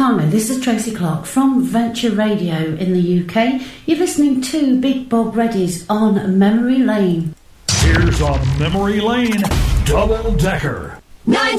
Hi, this is Tracy Clark from Venture Radio in the UK. You're listening to Big Bob Reddy's on Memory Lane. Here's on Memory Lane, Double Decker. 19